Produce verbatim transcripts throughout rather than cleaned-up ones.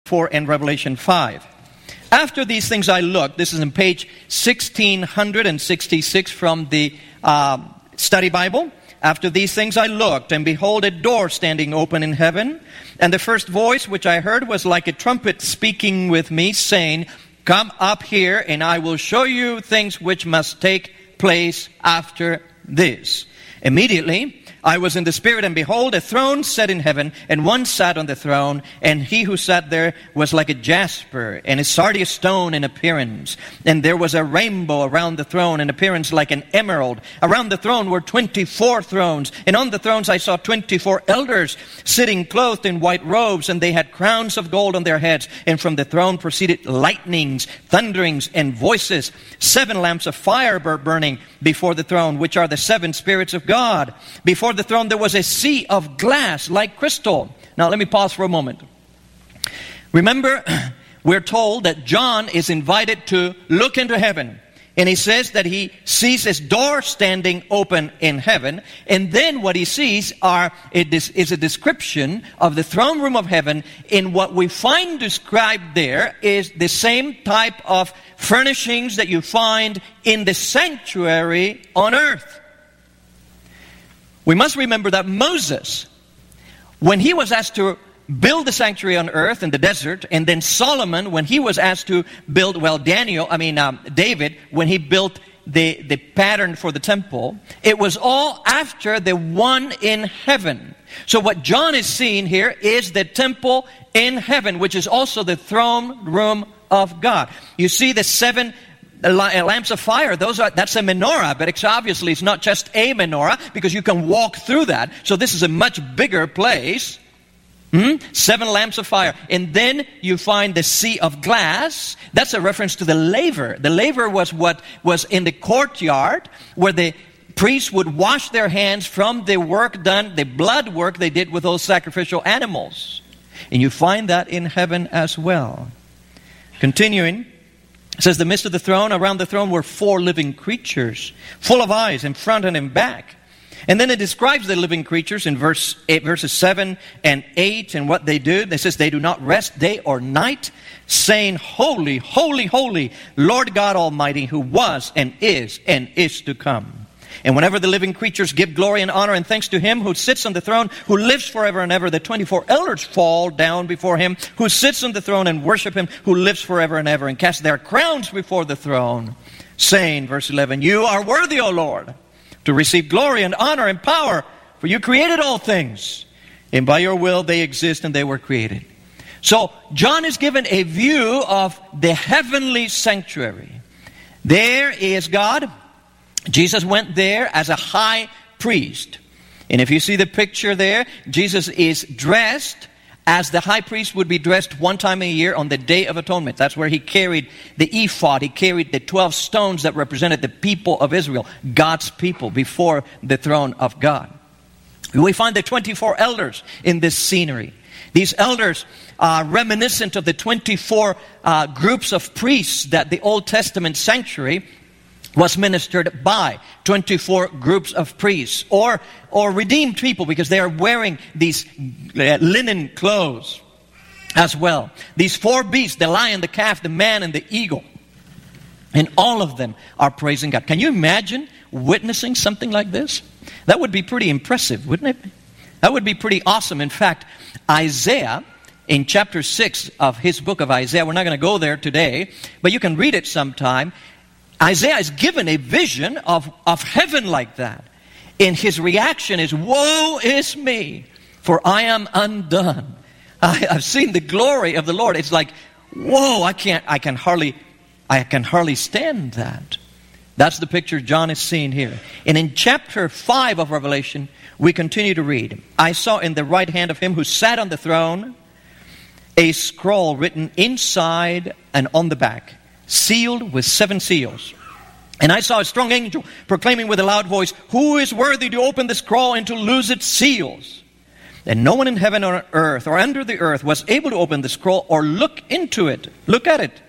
four and Revelation five. After these things I looked, this is in page sixteen sixty-six from the uh, Study Bible. After these things I looked, and behold, a door standing open in heaven. And the first voice which I heard was like a trumpet speaking with me, saying, Come up here, and I will show you things which must take place after this. Immediately I was in the Spirit, and behold, a throne set in heaven, and one sat on the throne, and he who sat there was like a jasper, and a sardius stone in appearance. And there was a rainbow around the throne, in appearance like an emerald. Around the throne were twenty-four thrones, and on the thrones I saw twenty-four elders sitting clothed in white robes, and they had crowns of gold on their heads. And from the throne proceeded lightnings, thunderings, and voices. Seven lamps of fire were burning before the throne, which are the seven spirits of God. Before the throne there was a sea of glass like crystal. Now let me pause for a moment. Remember, we're told that John is invited to look into heaven. And he says that he sees his door standing open in heaven. And then what he sees are it is, is a description of the throne room of heaven. And what we find described there is the same type of furnishings that you find in the sanctuary on earth. We must remember that Moses, when he was asked to build the sanctuary on earth in the desert, and then Solomon, when he was asked to build, well, Daniel, I mean, um, David, when he built the, the pattern for the temple, it was all after the one in heaven. So what John is seeing here is the temple in heaven, which is also the throne room of God. You see the seven lamps of fire, those are that's a menorah, but it's obviously it's not just a menorah, because you can walk through that. So this is a much bigger place. Hmm? Seven lamps of fire. And then you find the sea of glass. That's a reference to the laver. The laver was what was in the courtyard where the priests would wash their hands from the work done, the blood work they did with those sacrificial animals. And you find that in heaven as well. Continuing, it says, the midst of the throne, around the throne were four living creatures, full of eyes in front and in back. And then it describes the living creatures in verse eight, verses seven and eight, and what they do. It says, they do not rest day or night, saying, Holy, holy, holy, Lord God Almighty, who was and is and is to come. And whenever the living creatures give glory and honor and thanks to Him who sits on the throne, who lives forever and ever, the twenty-four elders fall down before Him who sits on the throne and worship Him who lives forever and ever, and cast their crowns before the throne, saying, verse eleven, You are worthy, O Lord, to receive glory and honor and power, for You created all things, and by Your will they exist and they were created. So John is given a view of the heavenly sanctuary. There is God. Jesus went there as a high priest. And if you see the picture there, Jesus is dressed as the high priest would be dressed one time a year on the Day of Atonement. That's where he carried the ephod. He carried the twelve stones that represented the people of Israel, God's people, before the throne of God. We find the twenty-four elders in this scenery. These elders are reminiscent of the twenty-four uh, groups of priests that the Old Testament sanctuary was ministered by. twenty-four groups of priests, or or redeemed people, because they are wearing these uh, linen clothes as well. These four beasts, the lion, the calf, the man, and the eagle, and all of them are praising God. Can you imagine witnessing something like this? That would be pretty impressive, wouldn't it? That would be pretty awesome. In fact, Isaiah, in chapter six of his book of Isaiah, we're not going to go there today, but you can read it sometime. Isaiah is given a vision of, of heaven like that. And his reaction is, Woe is me, for I am undone. I, I've seen the glory of the Lord. It's like, whoa, I can't, I can hardly, I can hardly stand that. That's the picture John is seeing here. And in chapter five of Revelation, we continue to read. I saw in the right hand of him who sat on the throne a scroll written inside and on the back, sealed with seven seals. And I saw a strong angel proclaiming with a loud voice, Who is worthy to open the scroll and to loose its seals? And no one in heaven or earth or under the earth was able to open the scroll or look into it. Look at it.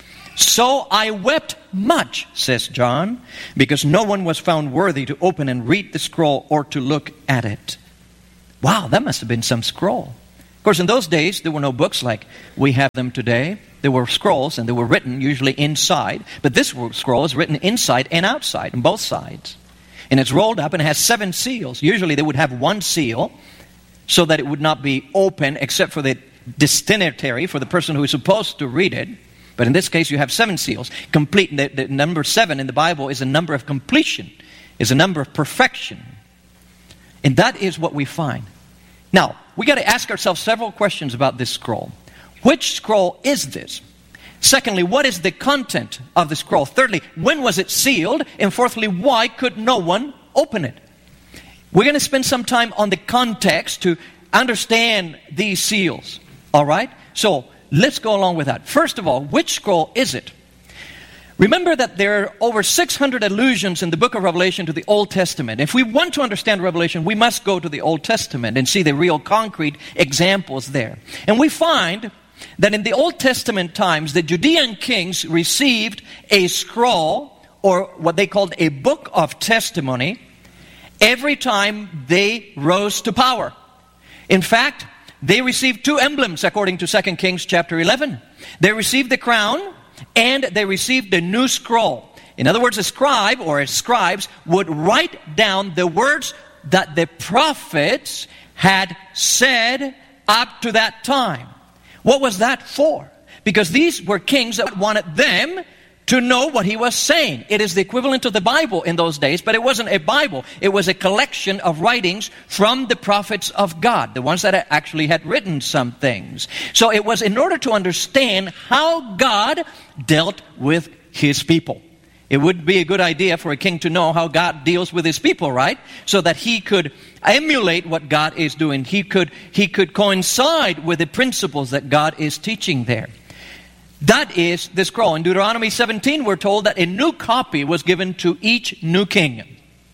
So I wept much, says John, because no one was found worthy to open and read the scroll or to look at it. Wow, that must have been some scroll. Of course, in those days, there were no books like we have them today. There were scrolls, and they were written usually inside. But this scroll is written inside and outside, on both sides. And it's rolled up, and it has seven seals. Usually they would have one seal so that it would not be open except for the destinatary, for the person who is supposed to read it. But in this case, you have seven seals. Complete. The, the number seven in the Bible is a number of completion, is a number of perfection. And that is what we find. Now, we got to ask ourselves several questions about this scroll. Which scroll is this? Secondly, what is the content of the scroll? Thirdly, when was it sealed? And fourthly, why could no one open it? We're going to spend some time on the context to understand these seals. All right? So, let's go along with that. First of all, which scroll is it? Remember that there are over six hundred allusions in the book of Revelation to the Old Testament. If we want to understand Revelation, we must go to the Old Testament and see the real concrete examples there. And we find that in the Old Testament times, the Judean kings received a scroll, or what they called a book of testimony, every time they rose to power. In fact, they received two emblems according to Second Kings chapter eleven. They received the crown, and they received the new scroll. In other words, a scribe or a scribes would write down the words that the prophets had said up to that time. What was that for? Because these were kings that wanted them to know what he was saying. It is the equivalent of the Bible in those days, but it wasn't a Bible. It was a collection of writings from the prophets of God, the ones that actually had written some things. So it was in order to understand how God dealt with his people. It would be a good idea for a king to know how God deals with his people, right? So that he could emulate what God is doing. He could, he could coincide with the principles that God is teaching there. That is the scroll. In Deuteronomy seventeen, we're told that a new copy was given to each new king.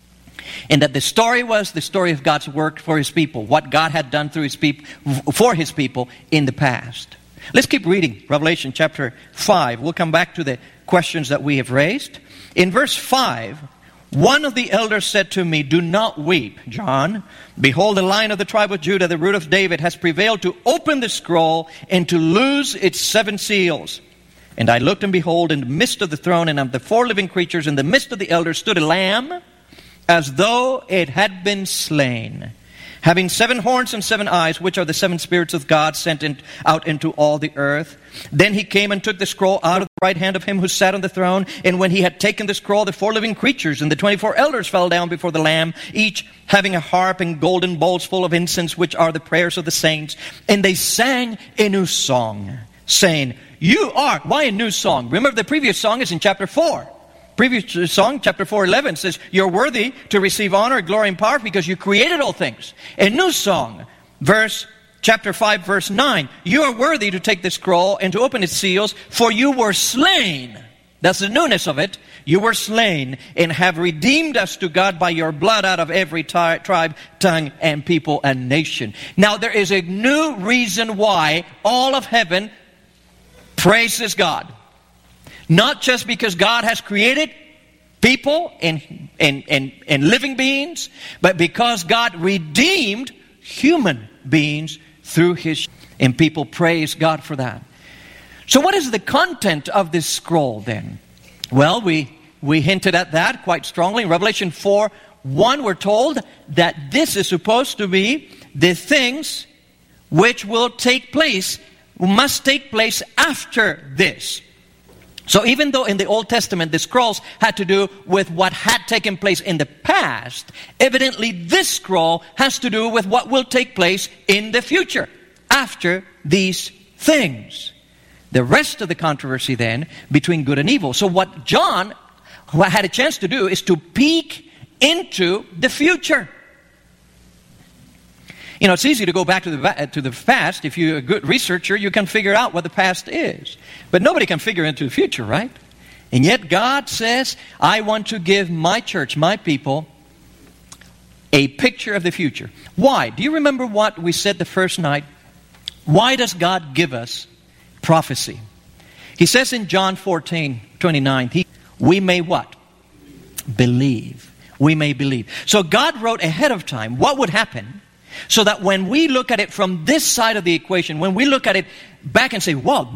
And that the story was the story of God's work for his people, what God had done through his people, for his people in the past. Let's keep reading Revelation chapter five. We'll come back to the questions that we have raised. In verse five, one of the elders said to me, "Do not weep, John. Behold, the Lion of the tribe of Judah, the root of David, has prevailed to open the scroll and to loose its seven seals." And I looked, and behold, in the midst of the throne and of the four living creatures, in the midst of the elders, stood a lamb, as though it had been slain, having seven horns and seven eyes, which are the seven spirits of God sent in, out into all the earth. Then he came and took the scroll out of the right hand of him who sat on the throne. And when he had taken the scroll, the four living creatures and the twenty-four elders fell down before the Lamb, each having a harp and golden bowls full of incense, which are the prayers of the saints. And they sang a new song, saying, "You are..." Why a new song? Remember, the previous song is in chapter four. Previous song, chapter four, eleven, says, "You're worthy to receive honor, glory, and power because you created all things." A new song, verse chapter five, verse nine. "You are worthy to take the scroll and to open its seals, for you were slain." That's the newness of it. "You were slain and have redeemed us to God by your blood out of every t- tribe, tongue, and people and nation." Now there is a new reason why all of heaven praises God. Not just because God has created people and, and, and, and living beings, but because God redeemed human beings through his... And people praise God for that. So what is the content of this scroll then? Well, we, we hinted at that quite strongly. In Revelation four one, we're told that this is supposed to be the things which will take place, must take place after this. So even though in the Old Testament the scrolls had to do with what had taken place in the past, evidently this scroll has to do with what will take place in the future after these things. The rest of the controversy then between good and evil. So what John had a chance to do is to peek into the future. You know, it's easy to go back to the to the past. If you're a good researcher, you can figure out what the past is. But nobody can figure into the future, right? And yet God says, "I want to give my church, my people, a picture of the future." Why? Do you remember what we said the first night? Why does God give us prophecy? He says in John fourteen twenty-nine, he, we may what? Believe. We may believe. So God wrote ahead of time what would happen So that when we look at it from this side of the equation, when we look at it back and say, wow,